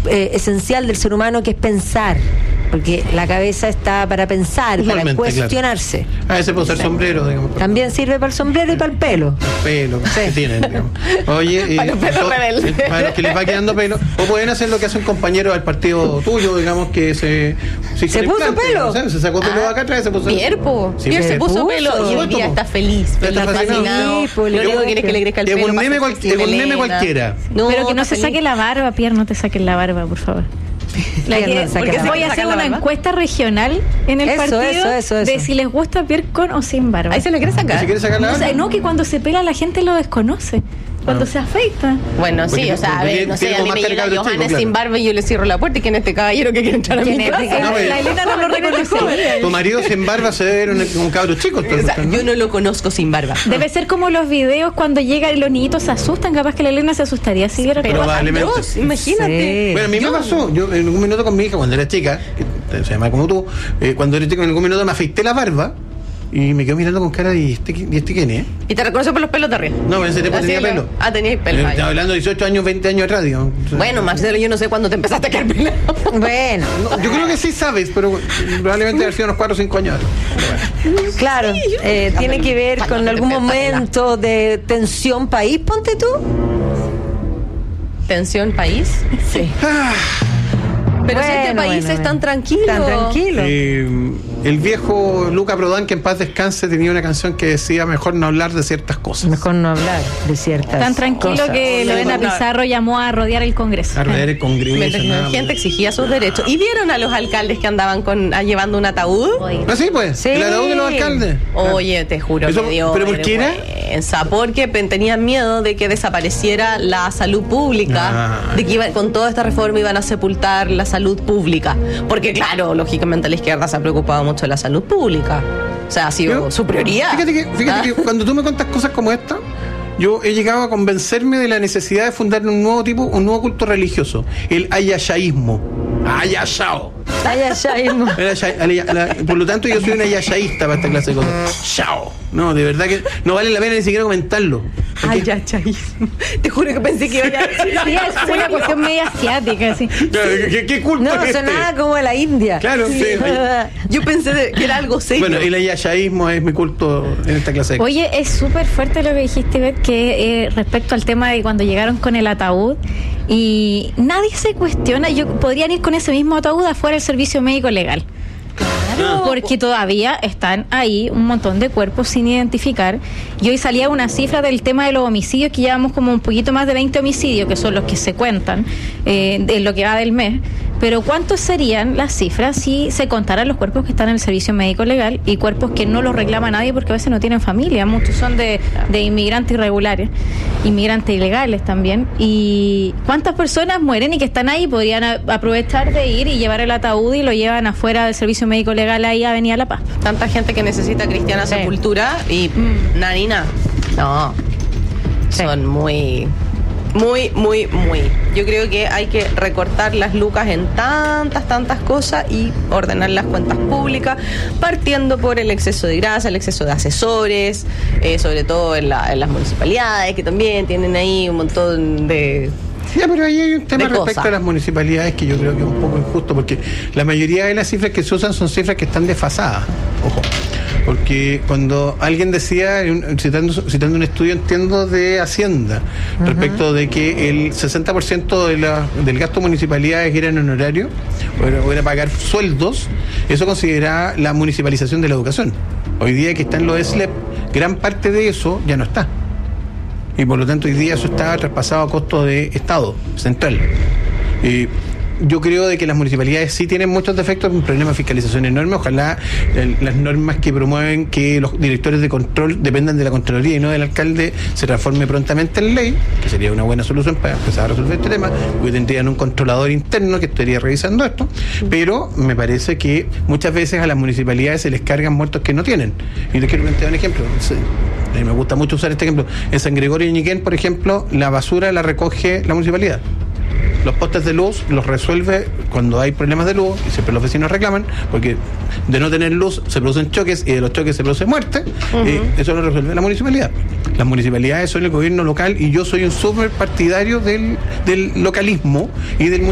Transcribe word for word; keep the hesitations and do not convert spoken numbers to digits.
eh, esencial del ser humano, que es pensar. Porque la cabeza está para pensar, para cuestionarse. Claro. Ah, ese puede ser sombrero, digamos. También sirve para el sombrero y para el pelo. El pelo, sí. Que tienen, digamos. Oye, para, eh, los rebeldes. Para los que les va quedando pelo. O pueden hacer lo que hace un compañero del partido tuyo, digamos, que se... ¿Se, ¿Se puso implante, pelo? ¿no? Se sacó pelo ah, acá atrás, se puso... Pierpo. Sí, Pierre se puso, puso pelo y hoy día está feliz. Está fascinado. Sí, lo único que quiere es que le crezca el pelo. Es un meme, cual, es un meme cualquiera. No, pero que no se saque la barba, Pierre, no te saquen la barba, por favor. La que, porque se voy a hacer una encuesta regional en el eso, partido eso, eso, eso. de si les gusta Pierre con o sin barba. Ahí se la quiere sacar. ¿Se quiere sacar la no, barba? O sea, no, que cuando se pela la gente lo desconoce. Cuando ah. se afeita. Bueno, sí, porque, o sea, a ver, no sé, a mí me llega Johanna chico, sin barba y yo le cierro la puerta. ¿Y quién es este caballero que quiere entrar a mi casa? No, la Elena no lo reconoce. Tu marido sin barba se debe ver un, un cabro chico. Entonces, o sea, ¿no? Yo no lo conozco sin barba. Debe ser como los videos cuando llegan y los niñitos se asustan. Capaz que la Elena se asustaría si viera. Pero probablemente. Dios, imagínate. Sí. Bueno, a mí yo, me pasó. Yo en algún minuto con mi hija, cuando era chica, que se llama como tú, eh, cuando era chica, en algún minuto me afeité la barba. Y me quedo mirando con cara de ¿y este, ¿y este quién es? ¿Y te reconoce por los pelos de arriba? No, en ese tiempo tenía pelo. Ah, tenías pelo. Estaba hablando de dieciocho años, veinte años atrás, digamos. Bueno, Marcelo, yo no sé cuándo te empezaste a quedar pelado. Bueno. No, yo creo que sí sabes, pero probablemente ha sido unos cuatro o cinco años. Bueno. Claro, sí, eh, tiene que ver con algún momento de tensión país, ponte tú. ¿Tensión país? Sí. Ah. Pero bueno, si este país bueno, es bueno. tan tranquilo. Tan tranquilo. Eh, el viejo Luca Prodan, que en paz descanse, tenía una canción que decía mejor no hablar de ciertas cosas. Mejor no hablar de ciertas Tan tranquilo cosas. que Lorena Pizarro llamó a rodear el Congreso. A rodear el Congreso. La gente exigía sus derechos. ¿Y vieron a los alcaldes que andaban con a, llevando un ataúd? Ah, sí, pues. Sí. El ataúd de los alcaldes. Oye, te juro Eso, que dio ¿pero por qué era? Porque tenían miedo de que desapareciera la salud pública, ah. de que iba, con toda esta reforma iban a sepultar la salud pública. Porque claro, lógicamente la izquierda se ha preocupado mucho de la salud pública. O sea, ha sido yo, su prioridad. Fíjate que, fíjate ¿Ah? que cuando tú me contas cosas como esta, yo he llegado a convencerme de la necesidad de fundar un nuevo tipo, un nuevo culto religioso, el ayashaísmo. Ayashao. Ayashaísmo. Por lo tanto, yo soy un ayayaísta para esta clase de cosas. Shao. No, de verdad que no vale la pena ni siquiera comentarlo. Ayayaísmo. Te juro que pensé que iba a decir. Sí, es una cuestión media asiática, sí. ¿Qué, qué culto no, es este? sonaba como de la India. Claro, sí. sí. Yo pensé de, que era algo serio. Bueno, el ayayaísmo es mi culto en esta clase de cosas. Oye, es súper fuerte lo que dijiste, Beth, que eh, respecto al tema de cuando llegaron con el ataúd y nadie se cuestiona. Yo podrían ir con ese mismo ataúd afuera del servicio médico legal. Claro. Porque todavía están ahí un montón de cuerpos sin identificar. Y hoy salía una cifra del tema de los homicidios, que llevamos como un poquito más de veinte homicidios, que son los que se cuentan eh, de lo que va del mes. Pero ¿cuántos serían las cifras si se contaran los cuerpos que están en el servicio médico legal y cuerpos que no los reclama nadie porque a veces no tienen familia? Muchos son de, de inmigrantes irregulares, inmigrantes ilegales también. ¿Y cuántas personas mueren y que están ahí? Podrían a, aprovechar de ir y llevar el ataúd y lo llevan afuera del servicio médico legal ahí a Avenida La Paz. Tanta gente que necesita cristiana sí. sepultura y mm. nanina. No, sí. Son muy... Muy, muy, muy. Yo creo que hay que recortar las lucas en tantas, tantas cosas y ordenar las cuentas públicas, partiendo por el exceso de grasa, el exceso de asesores, eh, sobre todo en, la, en las municipalidades, que también tienen ahí un montón de... Ya, pero ahí hay un tema respecto a las municipalidades que yo creo que es un poco injusto, porque la mayoría de las cifras que se usan son cifras que están desfasadas. Ojo. Porque cuando alguien decía, citando, citando un estudio, entiendo, de Hacienda, uh-huh. respecto de que el sesenta por ciento de la, del gasto de municipalidades era en honorario, o era, o era pagar sueldos, eso considera la municipalización de la educación. Hoy día que está en los S L E P, gran parte de eso ya no está. Y por lo tanto hoy día eso está traspasado a costo de Estado central. Eh, Yo creo de que las municipalidades sí tienen muchos defectos, un problema de fiscalización enorme. Ojalá el, las normas que promueven que los directores de control dependan de la Contraloría y no del alcalde se transforme prontamente en ley, que sería una buena solución para empezar a resolver este tema, porque tendrían un controlador interno que estaría revisando esto. Pero me parece que muchas veces a las municipalidades se les cargan muertos que no tienen. Y les quiero plantear un ejemplo. A mí me gusta mucho usar este ejemplo. En San Gregorio y Ñiquén, por ejemplo, la basura la recoge la municipalidad. Los postes de luz los resuelve cuando hay problemas de luz, y siempre los vecinos reclaman, porque de no tener luz se producen choques y de los choques se produce muerte. Uh-huh. Y eso lo resuelve la municipalidad. Las municipalidades son el gobierno local y yo soy un súper partidario del, del localismo y del